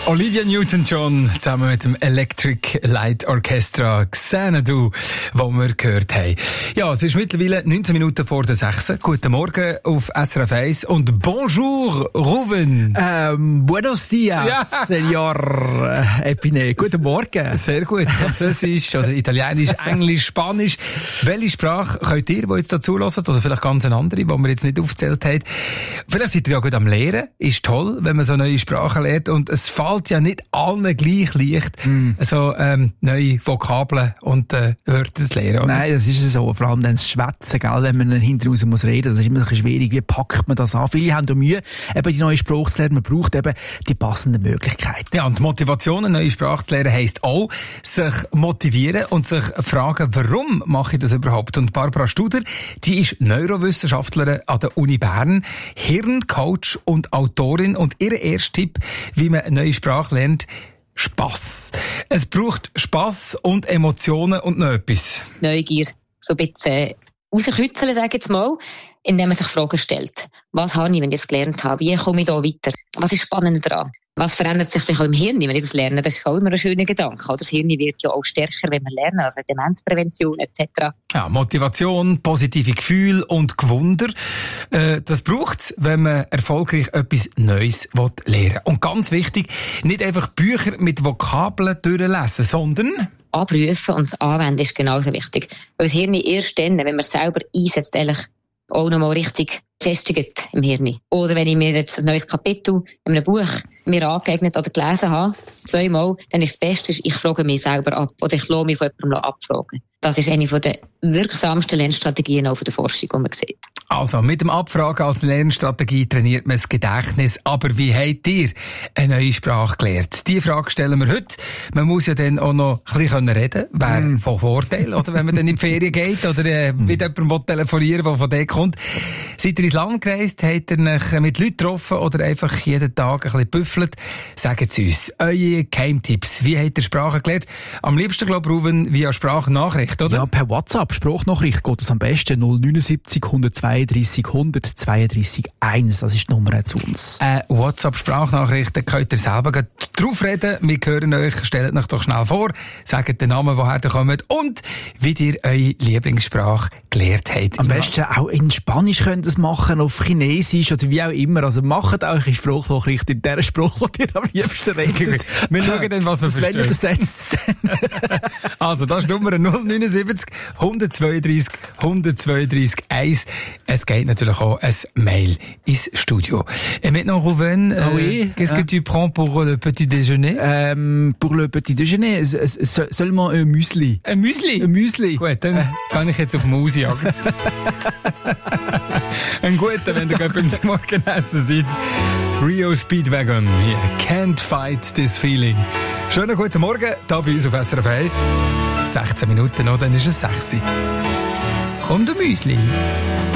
Olivia Newton-John zusammen mit dem Electric Light Orchestra «Xanadu», das wir gehört haben. Ja, es ist mittlerweile 19 Minuten vor der 6. Guten Morgen auf SRF 1 und bonjour, Ruben. Buenos dias, ja. Senor Epine. Guten Morgen. Sehr gut. Französisch oder Italienisch, Englisch, Spanisch. Welche Sprache könnt ihr, die jetzt dazu hören, oder vielleicht ganz eine andere, die wir jetzt nicht aufgezählt haben? Vielleicht seid ihr ja gut am Lehren. Ist toll, wenn man so neue Sprachen lernt und es fällt ja nicht allen gleich leicht, so neue Vokabeln und Wörter zu lernen. Oder? Nein, das ist so. Vor allem dann das Schwätzen, gell, wenn man dann hinterher muss reden. Das ist immer ein bisschen schwierig. Wie packt man das an? Viele haben da Mühe, eben die neue Sprache zu lernen. Man braucht eben die passenden Möglichkeiten. Ja, und Motivation, eine neue Sprache zu lernen, heisst auch, sich motivieren und sich fragen, warum mache ich das überhaupt? Und Barbara Studer, die ist Neurowissenschaftlerin an der Uni Bern, Hirncoach und Autorin, und ihr erster Tipp, wie man eine neue Sprache lernt: Spass. Es braucht Spass und Emotionen und noch etwas. Neugier, so ein bisschen rauskitzeln, sage ich jetzt mal, indem man sich Fragen stellt. Was habe ich, wenn ich das gelernt habe? Wie komme ich da weiter? Was ist spannend daran? Was verändert sich vielleicht auch im Hirn, wenn ich das lerne? Das ist auch immer ein schöner Gedanke. Das Hirn wird ja auch stärker, wenn wir lernen, also Demenzprävention etc. Ja, Motivation, positive Gefühle und Gewunder. Das braucht's, wenn man erfolgreich etwas Neues lernen will. Und ganz wichtig, nicht einfach Bücher mit Vokabeln durchlesen, sondern Abrufen und das Anwenden ist genauso wichtig. Weil das Hirn erst dann, wenn man es selber einsetzt, eigentlich auch nochmal richtig festigt im Hirn. Oder wenn ich mir jetzt ein neues Kapitel in einem Buch mir angeeignet oder gelesen habe, 2-mal, dann ist das Beste, ich frage mich selber ab oder ich lasse mich von jemandem abfragen. Das ist eine der wirksamsten Lernstrategien auch von der Forschung, die man sieht. Also, mit dem Abfragen als Lernstrategie trainiert man das Gedächtnis. Aber wie habt ihr eine neue Sprache gelernt? Die Frage stellen wir heute. Man muss ja dann auch noch ein bisschen reden können. Wäre von Vorteil, oder? Wenn man dann in die Ferien geht oder mit jemandem telefonieren, der von dort kommt. Seid ihr ins Land gereist? Habt ihr euch mit Leuten getroffen oder einfach jeden Tag ein bisschen büffelt? Sagt es uns. Eure Geheimtipps. Wie habt ihr Sprache gelernt? Am liebsten, glaube ich, Ruben, via Sprachnachricht, oder? Ja, per WhatsApp. Sprachnachricht geht es am besten. 079 132 132 1. Das ist die Nummer zu uns. WhatsApp-Sprachnachrichten könnt ihr selber drauf reden. Wir hören euch. Stellt euch doch schnell vor. Sagt den Namen, woher ihr kommt und wie ihr eure Lieblingssprache gelernt habt. Am besten auch in Spanisch könnt ihr es machen, auf Chinesisch oder wie auch immer. Also macht auch eure Sprachnachricht in der Sprache, die ihr am liebsten redet. Wir schauen dann, was wir verstehen. Übersetzt. Also, das ist Nummer 079 132 132 1. Es geht natürlich auch ein Mail ins Studio. Et maintenant, Ruben, qu'est-ce que tu prends pour le petit déjeuner? Pour le petit déjeuner, seulement un Müsli. Ein Müsli? Ein Müsli. Gut, dann kann ich jetzt auf Maus jagen. Ein guter, wenn ihr gerade beim Morgenessen seid. Rio Speedwagon hier. Can't fight this feeling. Schönen guten Morgen, hier bei uns auf SRF 1. 16 Minuten noch, dann ist es 6. Kommt ein Müsli.